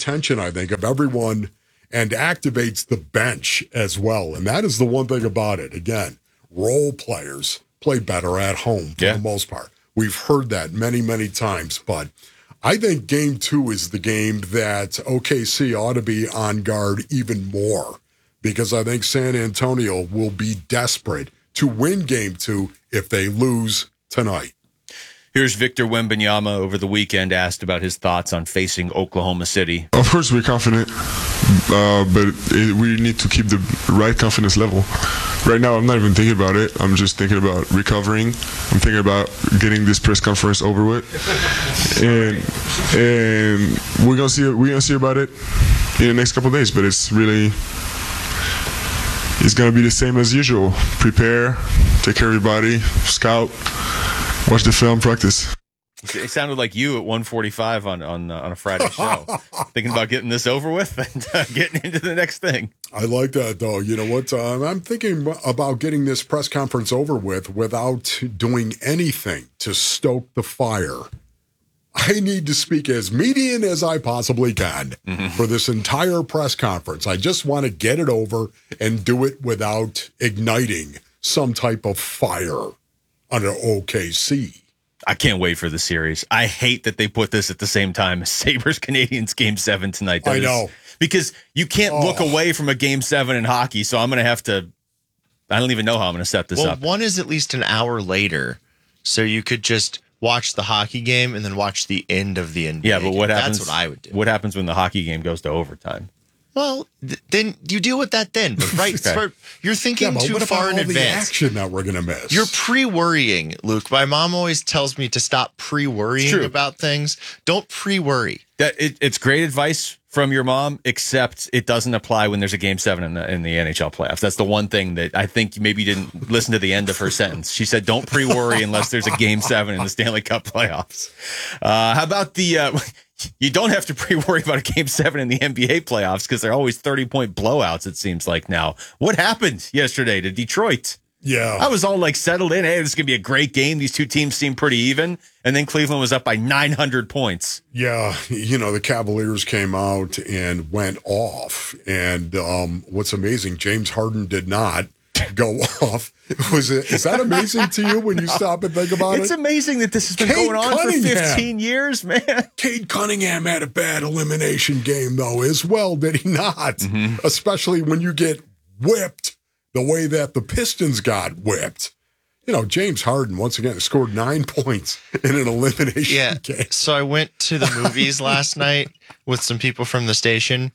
attention, I think, of everyone and activates the bench as well. And that is the one thing about it. Again, role players play better at home for the most part. We've heard that many, many times. But I think Game 2 is the game that OKC ought to be on guard even more, because I think San Antonio will be desperate to win Game 2 if they lose tonight. Here's Victor Wembanyama over the weekend asked about his thoughts on facing Oklahoma City. Of course, we're confident, but we need to keep the right confidence level. Right now, I'm not even thinking about it. I'm just thinking about recovering. I'm thinking about getting this press conference over with, and we're gonna see about it in the next couple of days. But it's gonna be the same as usual. Prepare, take care of your body, scout. Watch the film, practice. It sounded like you at 1:45 on a Friday show, thinking about getting this over with and getting into the next thing. I like that, though. You know what? I'm thinking about getting this press conference over with without doing anything to stoke the fire. I need to speak as median as I possibly can for this entire press conference. I just want to get it over and do it without igniting some type of fire under OKC. I can't wait for the series. I hate that they put this at the same time as Sabres-Canadiens Game 7 tonight. I know. Because you can't look away from a Game 7 in hockey, so I'm going to have to... I don't even know how I'm going to set this up. One is at least an hour later, so you could just watch the hockey game and then watch the end of the NBA. Yeah, but what happens? That's what I would do. What happens when the hockey game goes to overtime? Well, then you deal with that then. But okay. You're thinking too far in advance. The action that we're going to miss. You're pre-worrying, Luke. My mom always tells me to stop pre-worrying about things. Don't pre-worry. It's great advice from your mom, except it doesn't apply when there's a Game 7 in the NHL playoffs. That's the one thing that I think maybe you didn't listen to the end of her sentence. She said, don't pre-worry unless there's a Game 7 in the Stanley Cup playoffs. How about the... You don't have to pre-worry about a Game 7 in the NBA playoffs because they're always 30-point blowouts, it seems like now. What happened yesterday to Detroit? Yeah. I was all like settled in. Hey, this is going to be a great game. These two teams seem pretty even. And then Cleveland was up by 900 points. Yeah. You know, the Cavaliers came out and went off. And what's amazing, James Harden did not go off. Is that amazing to you when you stop and think about it? It's amazing that this has been going on for 15 years, man. Cade Cunningham had a bad elimination game, though, as well, did he not? Mm-hmm. Especially when you get whipped the way that the Pistons got whipped. You know, James Harden, once again, scored 9 points in an elimination game. So I went to the movies last night with some people from the station.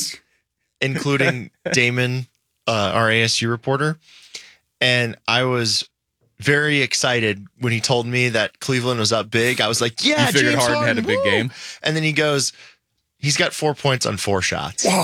Including Damon, our ASU reporter. And I was very excited when he told me that Cleveland was up big. I was like, yeah, you figured James Harden had a big game. And then he goes, he's got 4 points on 4 shots. Wow.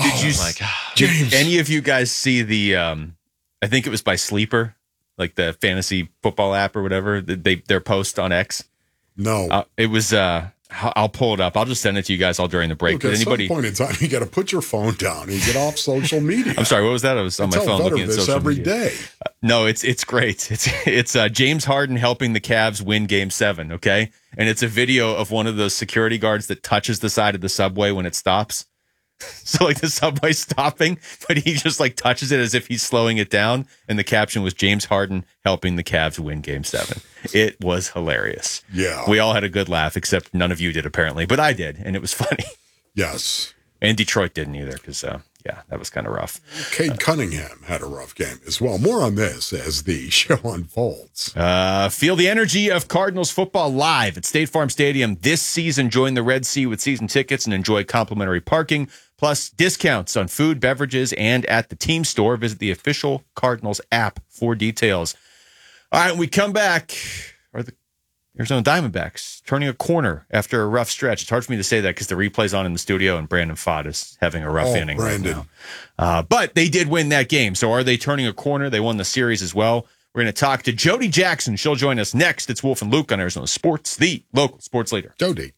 Did any of you guys see the, I think it was by Sleeper, like the fantasy football app or whatever, their post on X? No. It was, I'll pull it up. I'll just send it to you guys all during the break. Look, at some point in time, you got to put your phone down and get off social media. I'm sorry, what was that? I was on my phone looking at social every media. day. No, it's great. It's James Harden helping the Cavs win Game 7, okay? And it's a video of one of those security guards that touches the side of the subway when it stops. So like the subway's stopping, but he just like touches it as if he's slowing it down. And the caption was James Harden helping the Cavs win Game 7. It was hilarious. Yeah. We all had a good laugh, except none of you did apparently, but I did. And it was funny. Yes. And Detroit didn't either because, yeah, that was kind of rough. Cade Cunningham had a rough game as well. More on this as the show unfolds. Feel the energy of Cardinals football live at State Farm Stadium this season. Join the Red Sea with season tickets and enjoy complimentary parking, plus discounts on food, beverages, and at the team store. Visit the official Cardinals app for details. All right, when we come back, are the Arizona Diamondbacks turning a corner after a rough stretch? It's hard for me to say that because the replay's on in the studio and Brandon Pfaadt is having a rough inning right now. But they did win that game. So are they turning a corner? They won the series as well. We're going to talk to Jody Jackson. She'll join us next. It's Wolf and Luke on Arizona Sports, the local sports leader. Jody.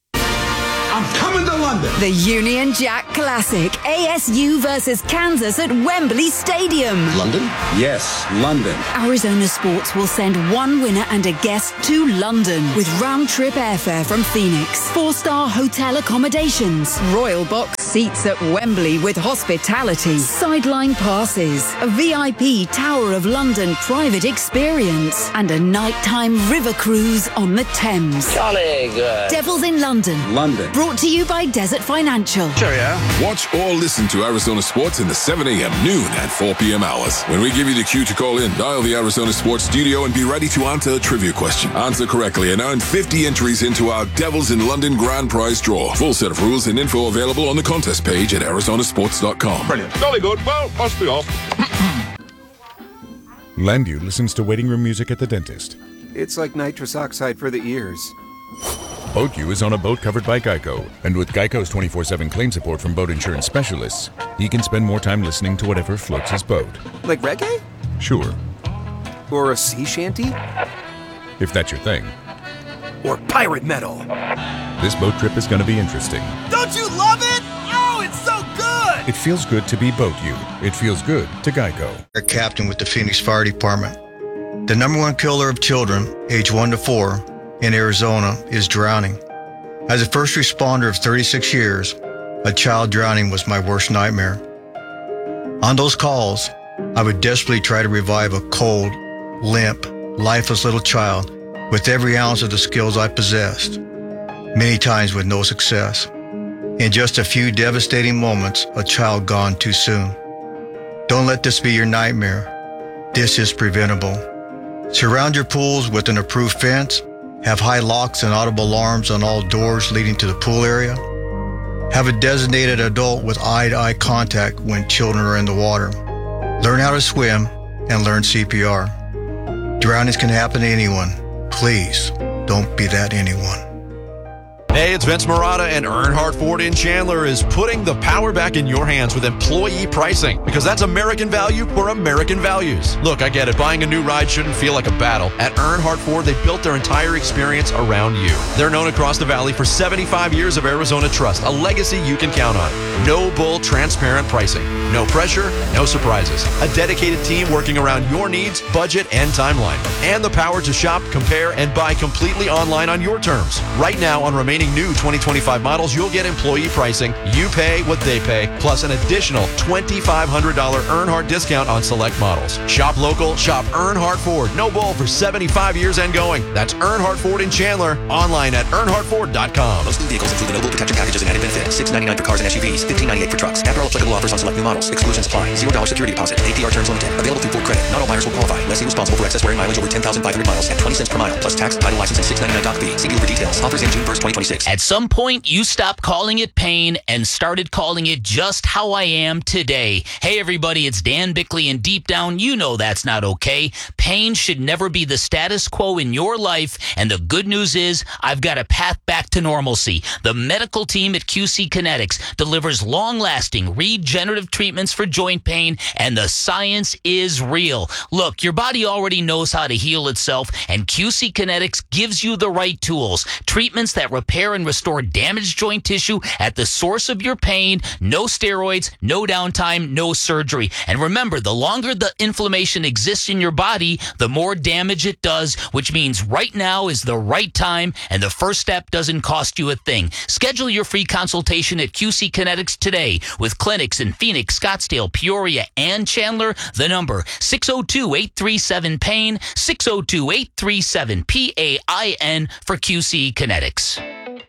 I'm coming to London. The Union Jack Classic, ASU versus Kansas at Wembley Stadium. London? Yes, London. Arizona Sports will send one winner and a guest to London with round-trip airfare from Phoenix, 4-star hotel accommodations, Royal Box seats at Wembley with hospitality, sideline passes, a VIP Tower of London private experience, and a nighttime river cruise on the Thames. Jolly good. Devils in London. London. Brought to you by Desert Financial. Sure, yeah. Watch or listen to Arizona Sports in the 7 a.m., noon, and 4 p.m. hours. When we give you the cue to call in, dial the Arizona Sports studio and be ready to answer a trivia question. Answer correctly and earn 50 entries into our Devils in London grand prize draw. Full set of rules and info available on the contest page at arizonasports.com. Brilliant. Jolly good. Well, must be off. Landu listens to waiting room music at the dentist. It's like nitrous oxide for the ears. BoatU is on a boat covered by Geico, and with Geico's 24/7 claim support from boat insurance specialists, he can spend more time listening to whatever floats his boat. Like reggae? Sure, Or a sea shanty? if that's your thing. Or pirate metal? This boat trip is going to be interesting. Don't you love it? Oh, it's so good! It feels good to be BoatU. It feels good to Geico. A captain with the Phoenix Fire Department. The number one killer of children, age 1 to 4, in Arizona is drowning. As a first responder of 36 years, a child drowning was my worst nightmare. On those calls, I would desperately try to revive a cold, limp, lifeless little child with every ounce of the skills I possessed, many times with no success. In just a few devastating moments, a child gone too soon. Don't let this be your nightmare. This is preventable. Surround your pools with an approved fence. Have high locks and audible alarms on all doors leading to the pool area. Have a designated adult with eye-to-eye contact when children are in the water. Learn how to swim and learn CPR. Drownings can happen to anyone. Please, don't be that anyone. Hey, it's Vince Marotta, and Earnhardt Ford in Chandler is putting the power back in your hands with employee pricing, because that's American value for American values. Look, I get it. Buying a new ride shouldn't feel like a battle. At Earnhardt Ford, they built their entire experience around you. They're known across the valley for 75 years of Arizona trust, a legacy you can count on. No bull, transparent pricing. No pressure, no surprises. A dedicated team working around your needs, budget, and timeline. And the power to shop, compare, and buy completely online on your terms. Right now, on remaining new 2025 models, you'll get employee pricing. You pay what they pay, plus an additional $2,500 Earnhardt discount on select models. Shop local, shop Earnhardt Ford. No bull for 75 years and going. That's Earnhardt Ford in Chandler. Online at earnhardtford.com. Most new vehicles include the no-bull protection packages and added benefits. $699 for cars and SUVs, $1,598 for trucks. After all applicable offers on select new models. Exclusions apply. $0 security deposit. APR terms limited. Available through Ford Credit. Not all buyers will qualify. Lessee responsible for excess wearing mileage over 10,500 miles at 20 cents per mile, plus tax, title, license, and $699 doc fee. See dealer for details. Offers in June 1st, 2026. At some point, you stopped calling it pain and started calling it just how I am today. Hey, everybody, it's Dan Bickley, and deep down, you know that's not okay. Pain should never be the status quo in your life, and the good news is I've got a path back to normalcy. The medical team at QC Kinetics delivers long-lasting regenerative treatments for joint pain, and the science is real. Look, your body already knows how to heal itself, and QC Kinetics gives you the right tools. Treatments that repair and restore damaged joint tissue at the source of your pain. No steroids, no downtime, no surgery. And remember, the longer the inflammation exists in your body, the more damage it does, which means right now is the right time, and the first step doesn't cost you a thing. Schedule your free consultation at QC Kinetics today with clinics in Phoenix, Scottsdale, Peoria, and Chandler. The number 602-837-PAIN, 602-837-PAIN for QC Kinetics.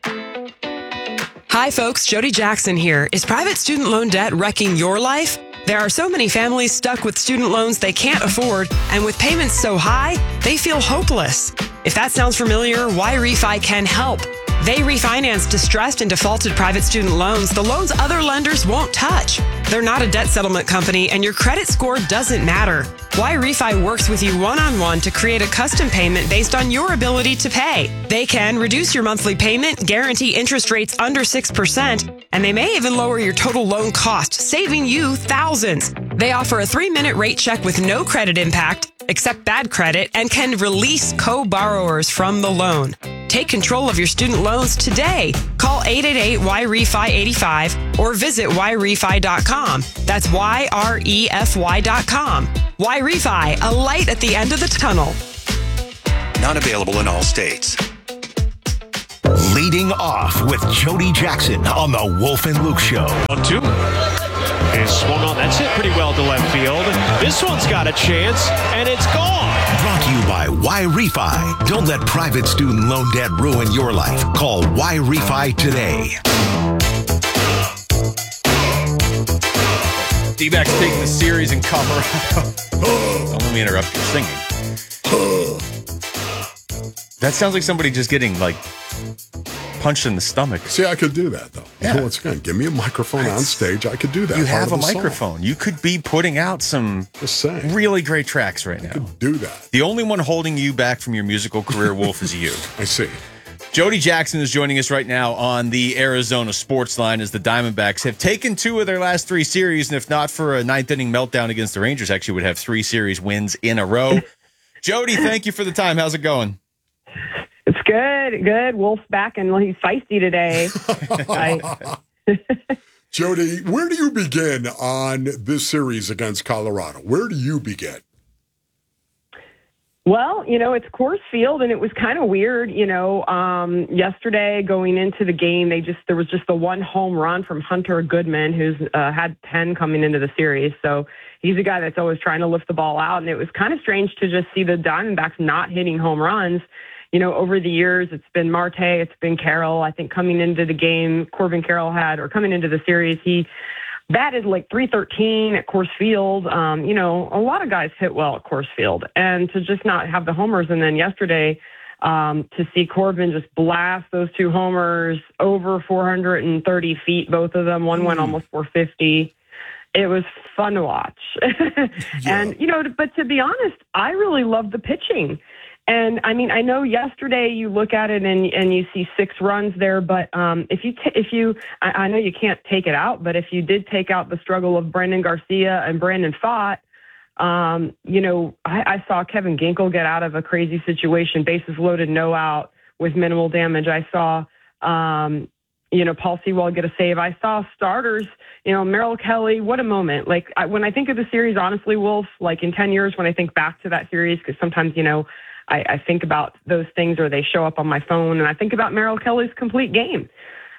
Hi folks, Jody Jackson here. Is private student loan debt wrecking your life? There are so many families stuck with student loans they can't afford, and with payments so high, they feel hopeless. If that sounds familiar, YRefi can help. They refinance distressed and defaulted private student loans, the loans other lenders won't touch. They're not a debt settlement company, and your credit score doesn't matter. YRefi works with you one-on-one to create a custom payment based on your ability to pay. They can reduce your monthly payment, guarantee interest rates under 6%, and they may even lower your total loan cost, saving you thousands. They offer a 3-minute rate check with no credit impact, accept bad credit, and can release co-borrowers from the loan. Take control of your student loans today. Call 888-YREFI-85 or visit YRefi.com. That's YREFY.com. YRefi, a light at the end of the tunnel. Not available in all states. Leading off with Jody Jackson on the Wolf and Luke Show. 1-2. And swung on. That's hit pretty well to left field. This one's got a chance, and it's gone. Brought to you by Y-Refi. Don't let private student loan debt ruin your life. Call Y-Refi today. D-backs taking the series in Colorado. Don't let me interrupt your singing. That sounds like somebody just getting, like, punched in the stomach. See, I could do that, though. Yeah. So once again, give me a microphone on stage. I could do that. You have a Part of the microphone. song. You could be putting out some really great tracks right now. Could do that. The only one holding you back from your musical career, Wolf, is you. I see. Jody Jackson is joining us right now on the Arizona Sports Line as the Diamondbacks have taken 2 of their last 3 series, and if not for a 9th-inning meltdown against the Rangers, actually would have 3 series wins in a row. Jody, thank you for the time. How's it going? It's good. Good. Wolf's back, and he's feisty today. Jody, where do you begin on this series against Colorado? Where do you begin? Well, it's Coors Field, and it was kind of weird, yesterday going into the game, there was just the one home run from Hunter Goodman, who's had 10 coming into the series. So he's a guy that's always trying to lift the ball out. And it was kind of strange to just see the Diamondbacks not hitting home runs. Over the years, it's been Marte, it's been Carroll. I think coming into the game, Corbin Carroll coming into the series, he batted like .313 at Coors Field. A lot of guys hit well at Coors Field. And to just not have the homers, and then yesterday to see Corbin just blast those 2 homers over 430 feet, both of them. One went almost 450. It was fun to watch. And, but to be honest, I really loved the pitching. And I mean, I know yesterday you look at it and you see 6 runs there, but I know you can't take it out, but if you did take out the struggle of Brandon Garcia and Brandon Pfaadt, I saw Kevin Ginkel get out of a crazy situation, bases loaded, no out with minimal damage. I saw, Paul Sewald get a save. I saw starters, Merrill Kelly. What a moment. Like when I think of the series, honestly, Wolf, like in 10 years, when I think back to that series, because sometimes, I think about those things or they show up on my phone, and I think about Merrill Kelly's complete game.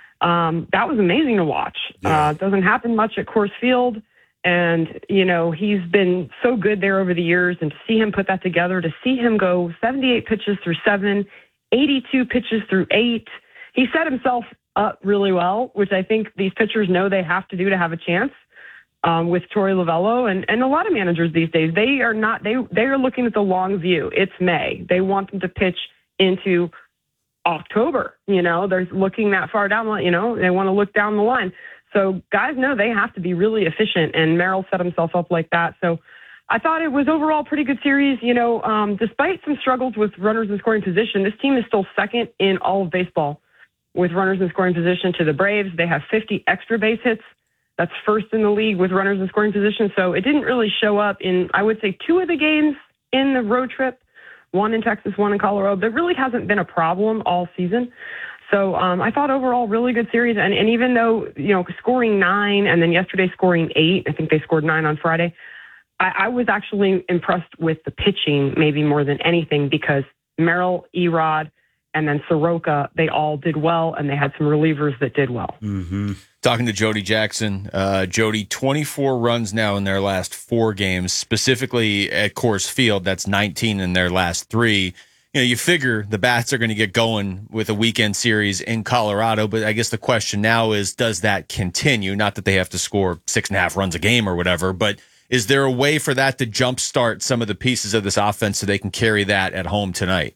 That was amazing to watch. Yeah. It doesn't happen much at Coors Field. And, he's been so good there over the years, and to see him put that together, to see him go 78 pitches through 7, 82 pitches through 8, he set himself up really well, which I think these pitchers know they have to do to have a chance. With Torey Lovello and a lot of managers these days, they are looking at the long view. It's May. They want them to pitch into October. They're looking that far down. They want to look down the line. So guys know they have to be really efficient, and Merrill set himself up like that. So I thought it was overall a pretty good series. Despite some struggles with runners in scoring position, this team is still second in all of baseball with runners in scoring position to the Braves. They have 50 extra base hits. That's first in the league with runners in scoring position. So it didn't really show up in, I would say, 2 of the games in the road trip, 1 in Texas, 1 in Colorado. There really hasn't been a problem all season. So I thought overall really good series. And even though, scoring 9 and then yesterday scoring 8, I think they scored 9 on Friday, I was actually impressed with the pitching maybe more than anything, because Merrill, Erod, and then Soroka, they all did well, and they had some relievers that did well. Mm-hmm. Talking to Jody Jackson. Jody, 24 runs now in their last 4 games, specifically at Coors Field. That's 19 in their last 3. You figure the Bats are going to get going with a weekend series in Colorado, but I guess the question now is, does that continue? Not that they have to score 6.5 runs a game or whatever, but is there a way for that to jumpstart some of the pieces of this offense so they can carry that at home tonight?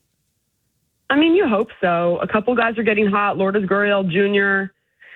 I mean, you hope so. A couple guys are getting hot. Lourdes Gurriel Jr.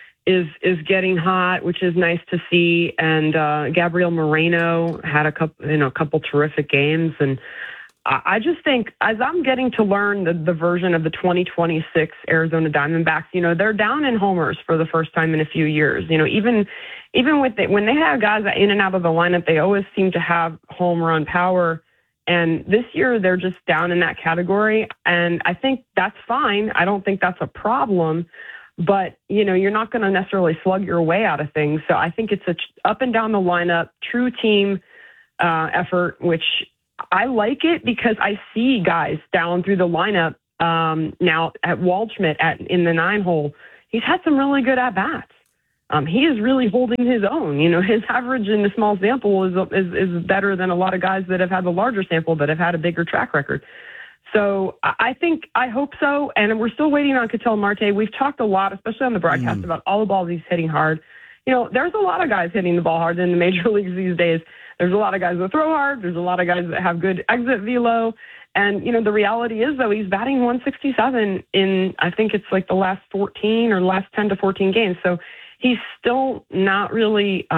is getting hot, which is nice to see. And Gabriel Moreno had a couple terrific games. And I just think, as I'm getting to learn the version of the 2026 Arizona Diamondbacks, they're down in homers for the first time in a few years. Even with when they have guys in and out of the lineup, they always seem to have home run power. And this year, they're just down in that category. And I think that's fine. I don't think that's a problem. But, you're not going to necessarily slug your way out of things. So I think it's a up and down the lineup, true team effort, which I like it because I see guys down through the lineup Now at Waldschmidt in the 9-hole, he's had some really good at-bats. He is really holding his own. You know, his average in the small sample is better than a lot of guys that have had the larger sample but have had a bigger track record. So I hope so. And we're still waiting on Ketel Marte. We've talked a lot, especially on the broadcast, about all the balls he's hitting hard. You know, there's a lot of guys hitting the ball hard in the major leagues these days. There's a lot of guys that throw hard. There's a lot of guys that have good exit velo. And, you know, the reality is, though, he's batting 167 in, I think it's like the last 14 or last 10 to 14 games. So he's still not really,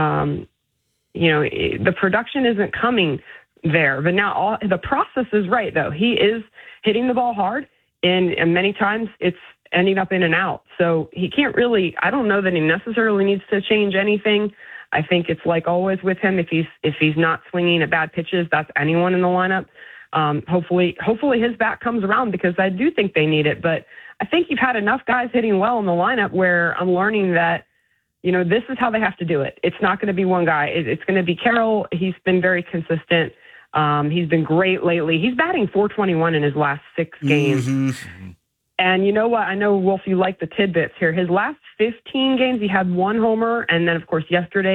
the production isn't coming there. But now the process is right, though. He is hitting the ball hard, and many times it's ending up in and out. So he can't really, I don't know that he necessarily needs to change anything. I think it's like always with him. If he's not swinging at bad pitches, that's anyone in the lineup. Hopefully his bat comes around, because I do think they need it. But I think you've had enough guys hitting well in the lineup where I'm learning that, you know, this is how they have to do it. It's not going to be one guy. It's going to be Carroll. He's been very consistent. He's been great lately. He's batting .421 in his last 6 games. Mm-hmm. And you know what? I know, Wolf, you like the tidbits here. His last 15 games, he had 1 homer. And then, of course,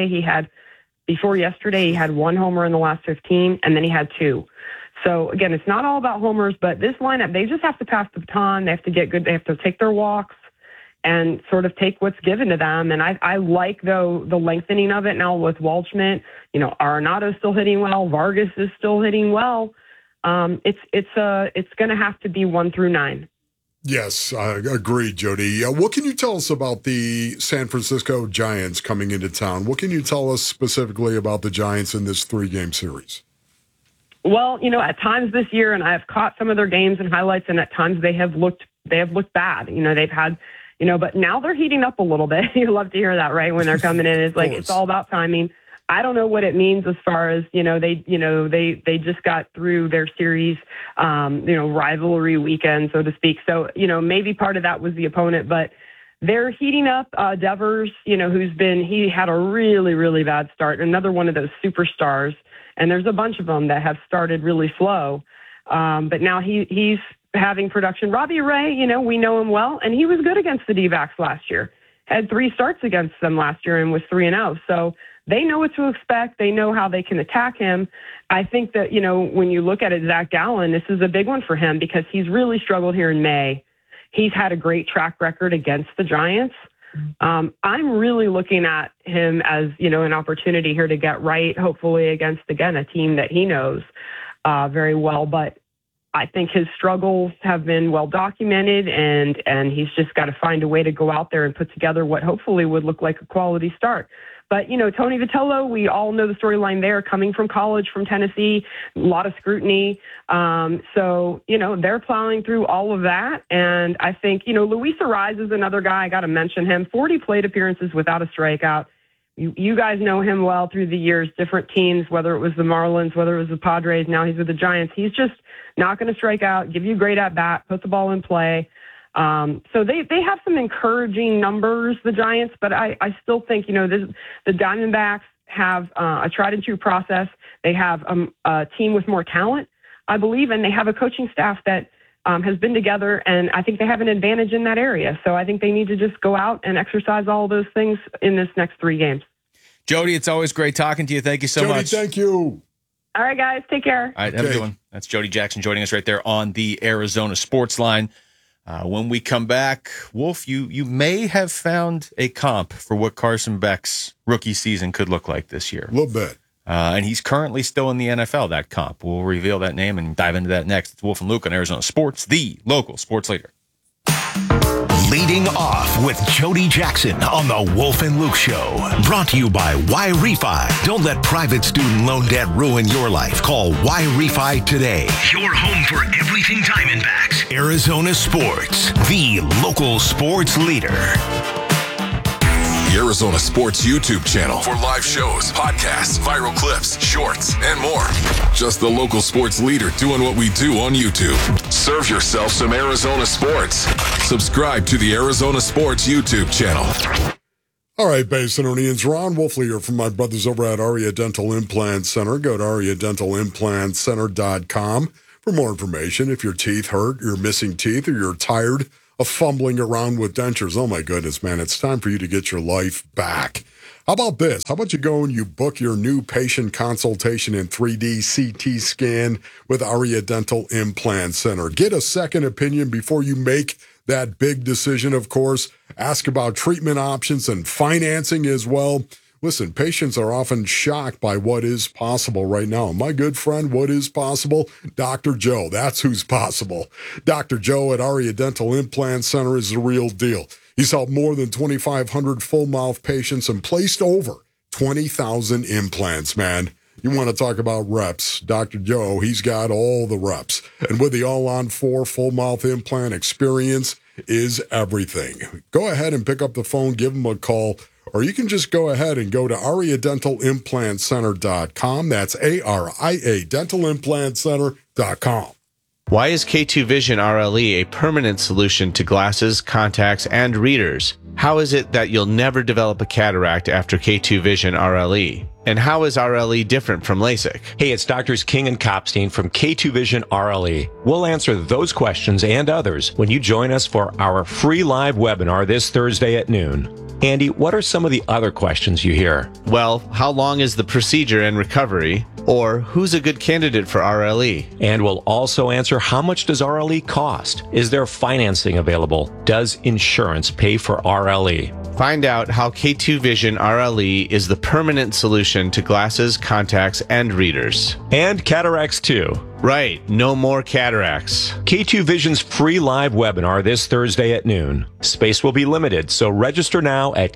before yesterday, he had 1 homer in the last 15, and then he had 2. So, again, it's not all about homers, but this lineup, they just have to pass the baton. They have to get good. They have to take their walks and sort of take what's given to them. And I like, though, the lengthening of it now with Waldschmidt. You know, Arenado's still hitting well. Vargas is still hitting well. It's going to have to be 1 through 9. Yes, I agree, Jody. What can you tell us about the San Francisco Giants coming into town? What can you tell us specifically about the Giants in this 3-game series? Well, you know, at times this year, and I've caught some of their games and highlights, and at times they have looked bad. You know, they've had, you know, but now they're heating up a little bit. You love to hear that, right? When they're coming in, it's like it's all about timing. I don't know what it means as far as, they just got through their series, rivalry weekend, so to speak. So, maybe part of that was the opponent, but they're heating up. Devers, he had a really, really bad start. Another one of those superstars. And there's a bunch of them that have started really slow. But now he's having production. Robbie Ray, we know him well, and he was good against the D-backs last year. Had 3 starts against them last year and was 3-0. So they know what to expect. They know how they can attack him. I think that, when you look at it, Zach Gallen, this is a big one for him because he's really struggled here in May. He's had a great track record against the Giants. I'm really looking at him as, an opportunity here to get right, hopefully against, again, a team that he knows very well. But I think his struggles have been well documented, and he's just got to find a way to go out there and put together what hopefully would look like a quality start. But, Tony Vitello, we all know the storyline there, coming from college, from Tennessee, a lot of scrutiny. So, they're plowing through all of that. And I think, Luis Arraez is another guy. I got to mention him. 40 plate appearances without a strikeout. You guys know him well through the years, different teams, whether it was the Marlins, whether it was the Padres. Now he's with the Giants. He's just not going to strike out, give you great at-bat, put the ball in play. So they have some encouraging numbers, the Giants, but I still think, the Diamondbacks have a tried and true process. They have a team with more talent, I believe, and they have a coaching staff that has been together, and I think they have an advantage in that area. So I think they need to just go out and exercise all of those things in this next 3 games. Jody, it's always great talking to you. Thank you so much. Jody, thank you. All right, guys, take care. All right, have a good one. That's Jody Jackson joining us right there on the Arizona Sports Line. When we come back, Wolf, you may have found a comp for what Carson Beck's rookie season could look like this year. A little bit. And he's currently still in the NFL, that comp. We'll reveal that name and dive into that next. It's Wolf and Luke on Arizona Sports, the local sports leader. Leading off with Jody Jackson on the Wolf and Luke Show. Brought to you by Y-Refi. Don't let private student loan debt ruin your life. Call Y-Refi today. Your home for everything Diamondbacks. Arizona Sports, the local sports leader. The Arizona Sports YouTube channel for live shows, podcasts, viral clips, shorts, and more. Just the local sports leader doing what we do on YouTube. Serve yourself some Arizona sports. Subscribe to the Arizona Sports YouTube channel. All right, Basinonians, Ron Wolfley here from my brothers over at Aria Dental Implant Center. Go to AriaDentalImplantCenter.com For more information, if your teeth hurt, you're missing teeth, or you're tired of fumbling around with dentures, oh my goodness, man, it's time for you to get your life back. How about this? How about you go and you book your new patient consultation in 3D CT scan with Aria Dental Implant Center. Get a second opinion before you make that big decision, of course. Ask about treatment options and financing as well. Listen, patients are often shocked by what is possible right now. My good friend, what is possible? Dr. Joe, that's who's possible. Dr. Joe at Aria Dental Implant Center is the real deal. He's helped more than 2,500 full-mouth patients and placed over 20,000 implants, man. You want to talk about reps. Dr. Joe, he's got all the reps. And with the all-on-4 full-mouth implant experience is everything. Go ahead and pick up the phone, give him a call, or you can just go ahead and go to ariadentalimplantcenter.com. That's ARIA dentalimplantcenter.com. Why is K2 Vision RLE a permanent solution to glasses, contacts, and readers? How is it that you'll never develop a cataract after K2 Vision RLE? And how is RLE different from LASIK? Hey, it's Doctors King and Kopstein from K2 Vision RLE. We'll answer those questions and others when you join us for our free live webinar this Thursday at noon. Andy, what are some of the other questions you hear? Well, how long is the procedure and recovery? Or who's a good candidate for RLE? And we'll also answer how much does RLE cost? Is there financing available? Does insurance pay for RLE? Find out how K2 Vision RLE is the permanent solution to glasses, contacts, and readers. And cataracts too. Right, no more cataracts. K2 Vision's free live webinar this Thursday at noon. Space will be limited, so register now at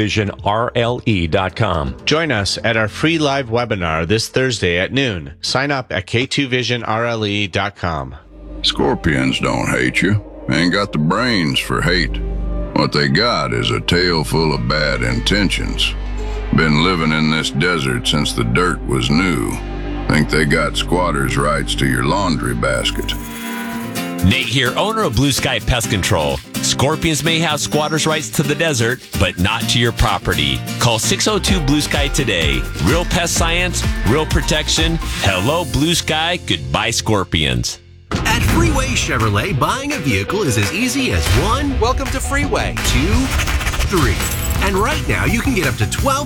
k2visionrle.com. Join us at our free live webinar this Thursday at noon. Sign up at k2visionrle.com. Scorpions don't hate you. Ain't got the brains for hate. What they got is a tail full of bad intentions. Been living in this desert since the dirt was new. Think they got squatters' rights to your laundry basket. Nate here, owner of Blue Sky Pest Control. Scorpions may have squatters' rights to the desert, but not to your property. Call 602 Blue Sky today. Real pest science, real protection. Hello, Blue Sky. Goodbye, Scorpions. At Freeway Chevrolet, buying a vehicle is as easy as 1. Welcome to Freeway. 2, 3. And right now, you can get up to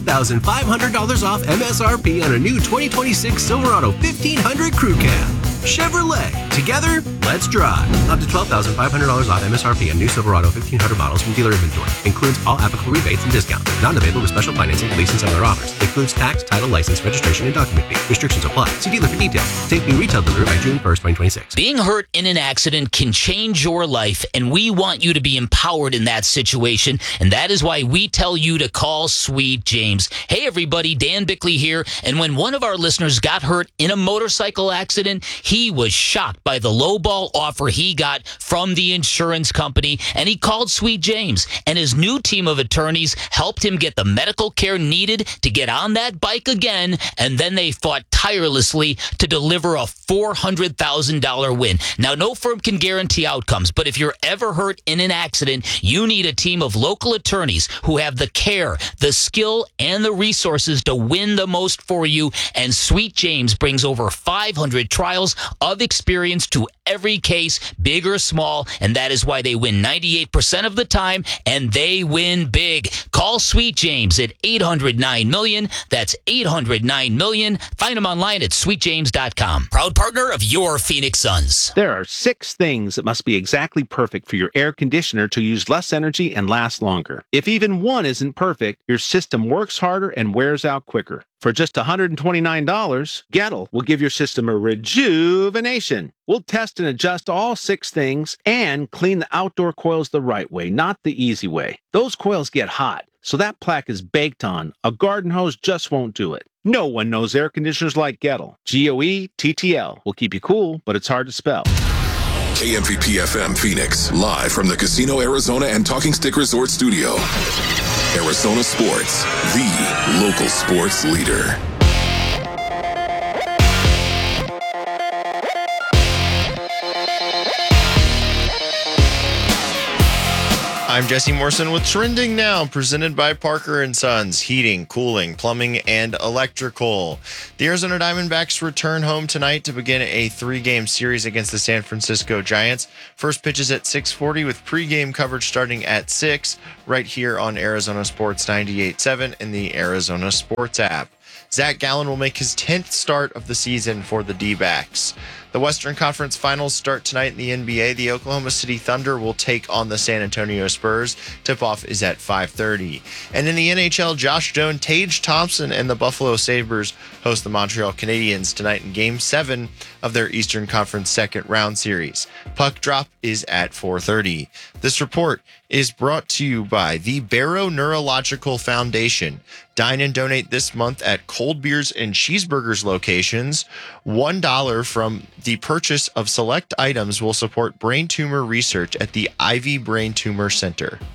$12,500 off MSRP on a new 2026 Silverado 1500 Crew Cab. Chevrolet. Together, let's drive. Up to $12,500 off MSRP on new Silverado 1500 models from dealer inventory. Includes all applicable rebates and discounts. Not available with special financing, lease, and similar offers. Includes tax, title, license, registration, and document fee. Restrictions apply. See dealer for details. Take new retail delivery by June 1st, 2026. Being hurt in an accident can change your life, and we want you to be empowered in that situation, and that is why we tell you to call Sweet James. Hey, everybody, Dan Bickley here, and when one of our listeners got hurt in a motorcycle accident, he was shocked by the lowball offer he got from the insurance company, and he called Sweet James, and his new team of attorneys helped him get the medical care needed to get on that bike again, and then they fought tirelessly to deliver a $400,000 win. Now, no firm can guarantee outcomes, but if you're ever hurt in an accident, you need a team of local attorneys who have the care, the skill, and the resources to win the most for you, and Sweet James brings over 500 trials of experience to every case, big or small, and that is why they win 98% of the time, and they win big. Call Sweet James at 800-9-million. That's 800-9-million. Find them online at sweetjames.com. Proud partner of your Phoenix Suns. There are 6 things that must be exactly perfect for your air conditioner to use less energy and last longer. If even one isn't perfect, your system works harder and wears out quicker. For just $129, Gettle will give your system a rejuvenation. We'll test and adjust all 6 things and clean the outdoor coils the right way, not the easy way. Those coils get hot, so that plaque is baked on. A garden hose just won't do it. No one knows air conditioners like Gettle. Goettl will keep you cool, but it's hard to spell. KMVP FM Phoenix, live from the Casino Arizona and Talking Stick Resort Studio. Arizona Sports, the local sports leader. I'm Jesse Morrison with Trending Now, presented by Parker & Sons, heating, cooling, plumbing, and electrical. The Arizona Diamondbacks return home tonight to begin a 3-game series against the San Francisco Giants. First pitch is at 6:40 with pregame coverage starting at 6 right here on Arizona Sports 98.7 and the Arizona Sports app. Zach Gallen will make his 10th start of the season for the D-backs. The Western Conference Finals start tonight in the NBA. The Oklahoma City Thunder will take on the San Antonio Spurs. Tip-off is at 5:30. And in the NHL, Josh Doan, Tage Thompson, and the Buffalo Sabres host the Montreal Canadiens tonight in Game 7 of their Eastern Conference second round series. Puck drop is at 4:30. This report is brought to you by the Barrow Neurological Foundation. Dine and donate this month at Cold Beers and Cheeseburgers locations. $1 from the purchase of select items will support brain tumor research at the Ivy Brain Tumor Center.